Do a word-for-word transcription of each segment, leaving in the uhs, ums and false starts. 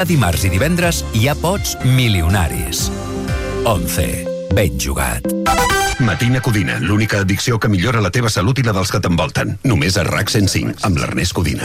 Dimarts i divendres hi ha pots milionaris. Once. Ben jugat. Matina Codina, l'única addicció que millora la teva salut i la dels que t'envolten. Només a RAC cent cinc, amb l'Ernest Codina.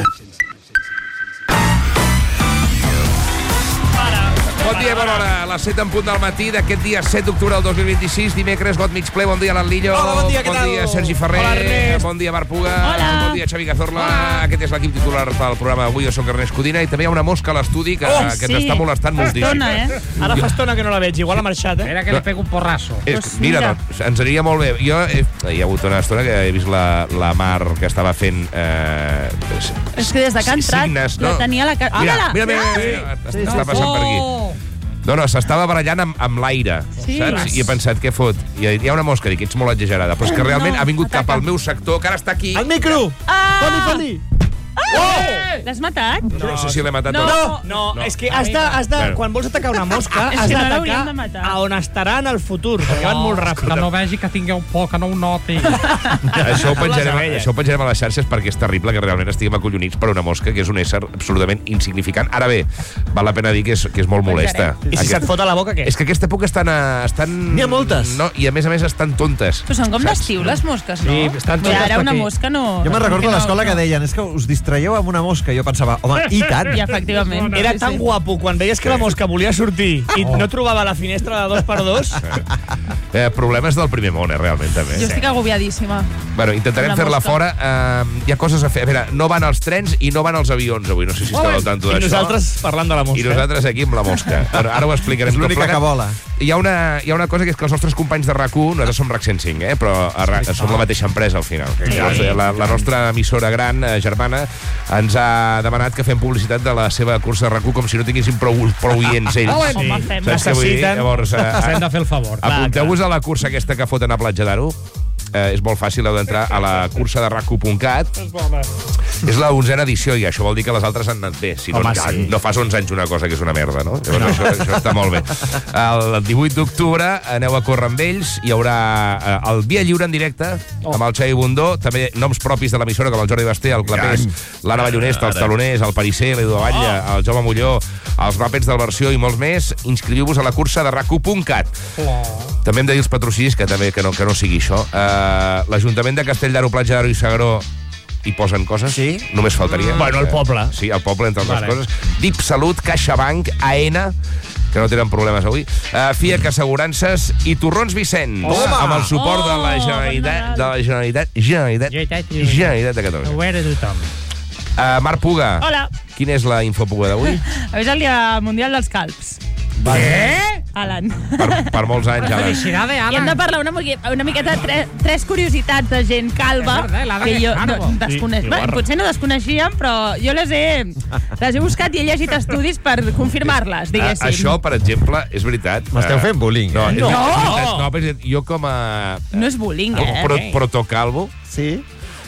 Bon dia, bona hora. A les set en punt del matí d'aquest dia set d'octubre del dos mil vint-i-sis, dimecres, got mig ple. Bon dia, Lalillo. Hola, bon dia, què bon tal? dia, Sergi Ferrer. Hola, Ernest. Bon dia, Marc Puga. Hola. Bon dia, Xavi Cazorla. Aquest és l'equip titular pel programa d'avui. Jo soc Ernest Codina i també hi ha una mosca a l'estudi que, Oh, que sí. ens està molestant moltíssim. Estona, eh? Ara fa estona que no la veig, igual ha marxat, eh? Espera que li pego un porrasso. És, Pues mira, mira. doncs, ens aniria molt bé. Jo he, hi ha hagut una estona que he vist la, la Mar que estava fent... Eh, És que des de que ha entrat signes, la no? tenia a la cara. Mira, Mira-la! mira, mira, mira, mira, està passant per aquí. No, no, s'estava barallant amb, amb l'aire, Sí. saps? I he pensat, què fot? I hi ha una mosca, dic, ets molt exagerada. Però és que realment No, ha vingut cap ataca. al meu sector, que ara està aquí. El micro! Ah! Foli, foli! L'has matat? No sé si l'he matat No. o no. No, no, No. és que has de, has de, Bueno. quan vols atacar una mosca, És has que no l'hauríem d'atacar de matar. a on estarà en el futur, perquè van molt ràpid. Que no vegi que tingueu por, que no ho noti. Això ho, penjarem, les abelles. això ho penjarem a les xarxes perquè és terrible que realment estiguem acollonits per una mosca que és un ésser absolutament insignificant. Ara bé, val la pena dir que és, que és molt molesta. I si se't fot a la boca, què? És que aquesta època estan... a- estan N'hi ha moltes. No, i a més a més estan tontes. Però són com Saps? d'estiu, les mosques, no? Sí, estan I totes ara per una aquí. mosca no... Jo me'n recordo que a no- l'escola que no. deien és que us distraieu amb una mosca. Jo pensava, home, i tant. I efectivament. Era Sí, tan sí. guapo quan veies que la mosca volia sortir i no trobava la finestra de dos per dos. Eh, problemes del primer món, eh, realment, també. Jo estic agobiadíssima. Bueno, intentarem La fer-la mosca. fora. Uh, hi ha coses a fer. A veure, no van els trens i no van els avions avui. No sé si esteu al tanto I d'això. nosaltres parlant de la mosca. I nosaltres aquí amb la mosca. Ara, ara ho explicarem. És l'única tot plegat. que vola. Hi ha, una, hi ha una cosa que és que els nostres companys de RAC u, nosaltres som RAC cent cinc, eh? però a RAC, som la mateixa empresa al final. Sí. Llavors, la, la nostra emissora gran, eh, germana, ens ha demanat que fem publicitat de la seva cursa de RAC u com si no tinguessin prou, prou oients ells. Home, fem. Saps què vull dir? Necessiten- Llavors, eh, Hem de fer el favor. apunteu-vos a la cursa aquesta que foten a Platja d'Aro. Eh, és molt fàcil, heu d'entrar a la cursa de rac u punt cat. És la onzena edició i això vol dir que les altres han anat bé. Si no, Home, ja, sí. no fas onze anys una cosa que és una merda, no? Llavors, no. Això, això està molt bé. El divuit d'octubre aneu a córrer amb ells. Hi haurà eh, el Via Lliure en directe amb el Xavi Bundó. També noms propis de l'emissora com el Jordi Basté, el Clapés, l'Anna Ballonest, els Taloners, el Pariser, l'Edu Batlle, el Jaume Molló, els Muppets del Versió i molts més. Inscriviu-vos a la cursa de rac u punt cat. També hem de dir els patrocinis que també que no, que no sigui això. Uh, L'Ajuntament de Castell d'Aro, Platja d'Aro i S'Agaró hi posen coses. Sí? Només faltaria. Bueno, el poble. Eh, sí, el poble, entre altres Vale. coses. D I P Salut, CaixaBank, A N A, que no tenen problemes avui, uh, F I A C Assegurances i Torrons Vicenç. Home! Amb el suport de la Oh, Generalitat, bon de la Generalitat, Generalitat, Generalitat, Generalitat de Catalunya. Ho era tothom. Uh, Marc Puga, Hola. quina és la infopuga d'avui? Avui és el dia mundial dels calbs. Què? Alan. Per, per molts anys, ara. Felicidades, I hem de Alan. parlar una, miqueta- una miqueta de tres, tres curiositats de gent calva És verdad, l'Ada que que jo és no, calvo. desconeix. Sí, i Bueno, guarra. potser no desconeixíem, però jo les he, les he buscat i he llegit estudis per confirmar-les, A, diguéssim. això, per exemple, és veritat. M'esteu eh, fent bullying, No, eh? és, No! és veritat, no, però és, jo com a... No és bullying, eh? pro, protocalvo, Sí?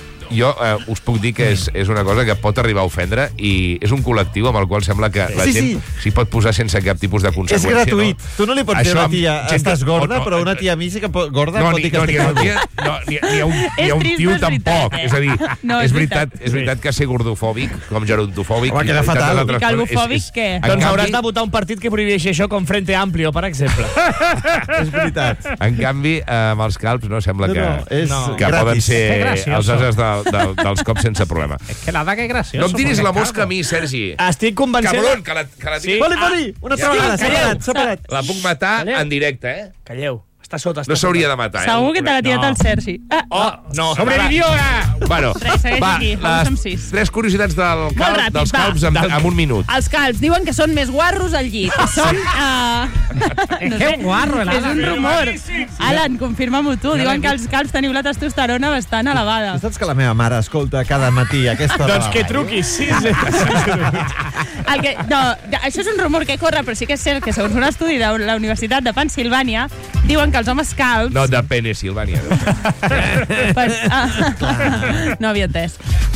jo eh, us puc dir que és, és una cosa que pot arribar a ofendre i és un col·lectiu amb el qual sembla que la Sí, gent sí. s'hi pot posar sense cap tipus de És conseqüència. gratuït. Tu no li pots dir a Això una amb tia, gent que- estàs gorda, o no, però una tia mística pot- gorda No, pot ni, dir que no, ni, estic ni, calvo. no, ni, ni, ha un, ni És ha un trist, tio però és tampoc. veritat, eh? És a dir, No, és, és veritat, veritat. és veritat que ser gordofòbic, com gerontofòbic... Home, queda i tantes fatal. altres I calvofòbic, coses, és- què? en Doncs canvi- hauràs de votar un partit que prohibeixi això com Frente Amplio, per exemple. És veritat. En canvi, eh, amb els calbs, no, sembla No, que, no, és No. que gratis. poden Que ser gracioso. els ases de, de, dels cops sense problema. Es que la daga es gracioso. No em tiris porque la calvo. mosca a mi, Sergi. Estic convencent... Cabron, que la, que la, Sí? tinc- Foli, foli! Una altra Ja. vegada, s'ha Calleu. parat, s'ha parat. la puc matar Calleu. en directe, eh? Calleu. Està sota. Està No s'hauria de matar, eh? Segur que te l'ha tirat No. el Sergi. Ah, Oh, no. ¡Sobrevivió! Bueno, Res, segueix va, aquí, avui som les sis. tres curiositats del cal, ràpid, dels va. calbs en, en un minut. Els calbs diuen que són més guarros al llit. Són... Uh... Es que un guarro, el És Alan. un rumor. Alan, confirma-m'ho tu. Diuen que els calbs teniu la testosterona bastant elevada. Saps que la meva mare escolta cada matí a aquesta hora? Doncs que truquis. Sí, sí. El que, no, això és un rumor que corre, però sí que és cert que segons un estudi de la Universitat de Pensilvània diuen que els homes calbs... No, de Pennsylvania. No? Per, ah, no havia entès.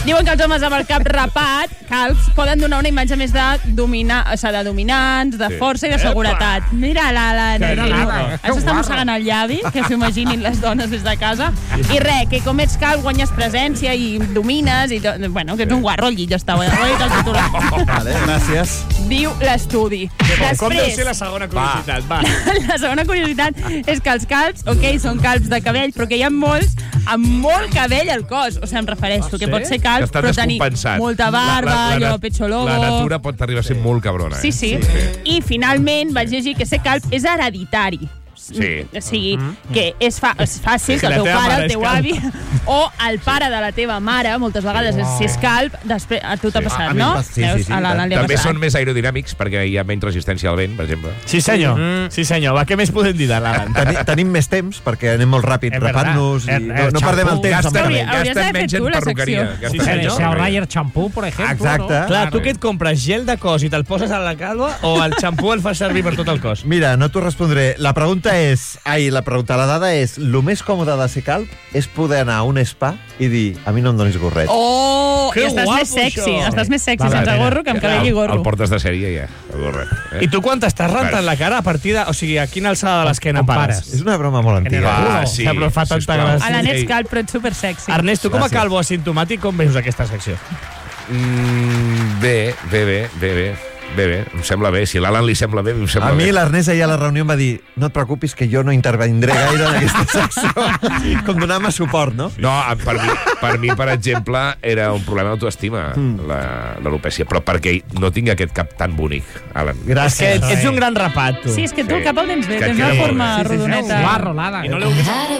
Diuen que els homes amb el cap rapat, calbs, poden donar una imatge més de, domina, o sigui, de dominants, de força i de seguretat. Mira l'Alan. Això està mossegant el llavi, que s'ho imaginin les dones des de casa. I res, que com ets calb guanyes presència i domines, i tot. Bueno, que ets un guarro, el llit ja està. Ho he dit el titular. Vale, gràcies. Diu l'estudi. Com deu Després, ser la segona curiositat? Va. la segona curiositat és que els calbs, ok, són calbs de cabell, però que hi ha molts amb molt cabell al cos. O sigui, em refereixo, que pot ser Que calb, està però tenir descompensat. molta barba, La- la- la- allò, pecho lobo... La natura pot arribar a ser molt cabrona, eh? Sí, sí. I finalment vaig llegir que ser calb és hereditari. Sí. O sigui, que és, fa és fàcil que la el teu teva pare, mare el és teu calb. avi o el pare de la teva mare, moltes vegades, wow. si és calb, després, a tu t'ha passat, A mi em no? passa- sí, sí, sí, A l'Anna li ha També passat. són més aerodinàmics perquè hi ha menys resistència al vent, per exemple. Sí, senyor. Sí, senyor. Va, què més podem dir de l'Alan? Teni, tenim més temps perquè anem molt ràpid És verdad. rapant-nos i El- no, el no perdem el xampú. temps. amb Gasten, Hauria- res. hauries gasten d'haver menys fet en tu la perruqueria. secció. Gasten Sí, menys en senyor. Se ahorra perruqueria. el champú, por ejemplo. Exacte. ¿no? Clar, tu Claro. què et compres? Gel de cos i te'l poses a la calva o el xampú el fas servir per tot el cos? Mira, no t'ho respondré. La pregunta és... Ai, la pregunta, la dada és... El més còmode de ser calb és poder anar a un spa i dir a mi no em donis gorret. Oh, Que i estàs guapo, més sexy. això. Estàs més sexy Vale, sense mira. gorro que amb cabell i El gorro. portes de sèrie, ja, el gorret. Eh? I tu quan t'estàs rentant la cara a partir de... O sigui, a quina alçada de l'esquena On pares? pares? És una broma molt En el antiga. culo. Va, sí. Ja, però fa tanta sisplau. gràcia. A la Ei, ets calb, però ets super sexy. Ernest, tu com a Gràcies. calvo asintomàtic, com veus aquesta secció? Mm, bé, bé, bé, bé, bé. Bé, bé, em sembla bé. Si a l'Alan li sembla bé, em sembla A mi bé. l'Ernest ahir a la reunió em va dir no et preocupis que jo no intervindré gaire en aquesta secció. Com donar-me suport, no? No, per mi, per mi, per exemple, era un problema d'autoestima, Mm. la- l'alopècia, però perquè no tinc aquest cap tan bonic, Alan. És que Gràcies. ets un gran rapat, tu. Sí, és que tu el cap el tens bé, Que tens queda una molt forma bé. Sí, sí, sí, rodoneta. guarro, l'Ada. I no l'heu vist?